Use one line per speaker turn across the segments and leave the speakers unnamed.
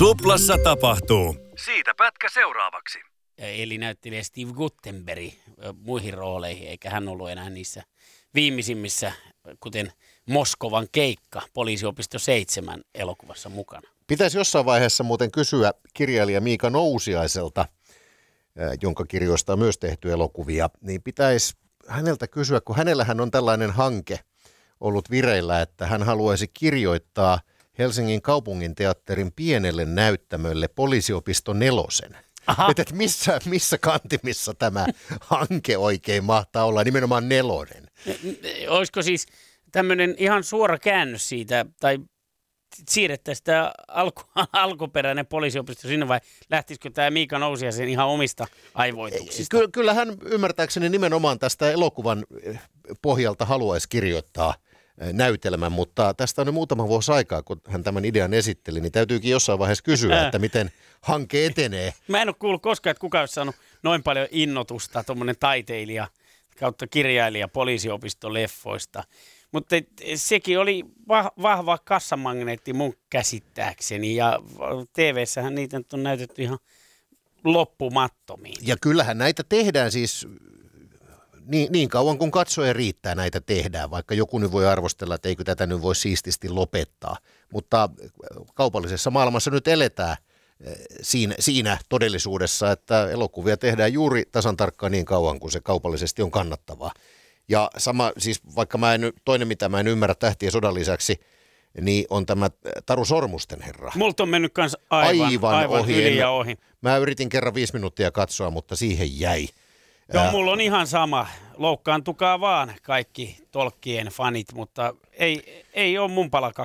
Suplassa tapahtuu. Siitä pätkä seuraavaksi.
Eli näyttelee Steve Guttenberg muihin rooleihin, eikä hän ollut enää niissä viimeisimmissä, kuten Moskovan keikka, Poliisiopisto 7 elokuvassa mukana.
Pitäisi jossain vaiheessa muuten kysyä kirjailija Miika Nousiaiselta, jonka kirjoista on myös tehty elokuvia, niin pitäisi häneltä kysyä, kun hänellähän on tällainen hanke ollut vireillä, että hän haluaisi kirjoittaa Helsingin kaupunginteatterin pienelle näyttämölle Poliisiopisto 4. Että missä kantimissa tämä hanke oikein mahtaa olla, nimenomaan 4.
Olisiko siis tämmöinen ihan suora käännös siitä, tai siirrettäisiin tämä alkuperäinen Poliisiopisto sinne, vai lähtisikö tämä Miika Nousiaisen ihan omista aivoituksista?
Kyllä hän ymmärtääkseni nimenomaan tästä elokuvan pohjalta haluaisi kirjoittaa näytelmän, mutta tästä on jo muutama vuosi aikaa, kun hän tämän idean esitteli, niin täytyykin jossain vaiheessa kysyä, että miten hanke etenee. Mä
en ole kuullut koskaan, että kukaan olisi saanut noin paljon innotusta, tuommoinen taiteilija kautta kirjailija Poliisiopisto-leffoista. Mutta sekin oli vahva kassamagneetti mun käsittääkseni, ja TV-sähän niitä on näytetty ihan loppumattomiin.
Ja kyllähän näitä tehdään siis niin kauan kun katsoja riittää, näitä tehdään, vaikka joku nyt voi arvostella, että eikö tätä nyt voi siististi lopettaa. Mutta kaupallisessa maailmassa nyt eletään siinä todellisuudessa, että elokuvia tehdään juuri tasan tarkkaan niin kauan, kun se kaupallisesti on kannattavaa. Ja sama, siis vaikka toinen mitä mä en ymmärrä Tähtien sodan lisäksi, niin on tämä Taru Sormusten herra.
Multa on mennyt kanssa aivan yli ja ohi.
Mä yritin kerran 5 minuuttia katsoa, mutta siihen jäi.
Joo, mulla on ihan sama. Loukkaantukaa vaan kaikki Tolkien fanit, mutta ei ole mun palaka.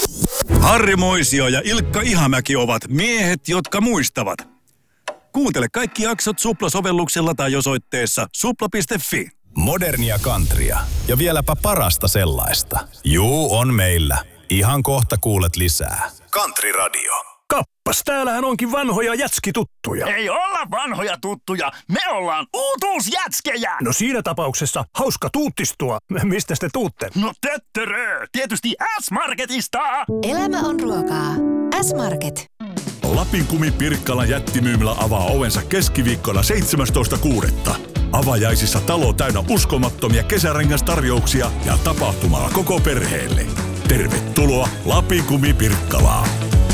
Harri Moisio ja Ilkka Ihamäki ovat miehet, jotka muistavat. Kuuntele kaikki jaksot Supla-sovelluksella tai osoitteessa supla.fi.
Modernia countrya ja vieläpä parasta sellaista. Juu, on meillä. Ihan kohta kuulet lisää. Country Radio.
Kappas, täällähän onkin vanhoja jätskituttuja.
Ei olla vanhoja tuttuja, me ollaan uutuusjätskejä.
No siinä tapauksessa hauska tuuttistua. Mistä te tuutte?
No töttörö, tietysti S-Marketista.
Elämä on ruokaa. S-Market.
Lapin Kumi Pirkkalan jättimyymälä avaa ovensa keskiviikkona 17.6. Avajaisissa talo täynnä uskomattomia kesärengastarjouksia ja tapahtumaa koko perheelle. Tervetuloa Lapin Kumi Pirkkalaan.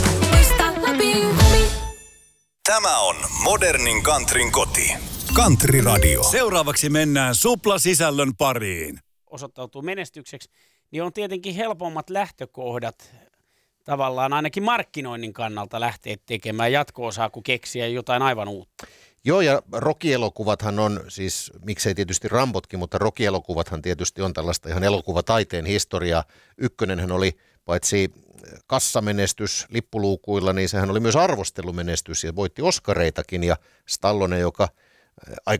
Tämä on modernin countryn koti. Country Radio.
Seuraavaksi mennään Supla-sisällön pariin.
Osoittautuu menestykseksi, niin on tietenkin helpommat lähtökohdat tavallaan ainakin markkinoinnin kannalta lähteä tekemään jatko-osaa, kun keksiä jotain aivan uutta.
Joo, ja Rocky-elokuvathan on, siis miksei tietysti Rambotkin, mutta Rocky-elokuvathan tietysti on tällaista ihan elokuvataiteen historiaa. Ykkönenhän oli paitsi kassamenestys lippuluukuilla, niin sehän oli myös arvostelumenestys ja voitti Oscareitakin, ja Stallone, joka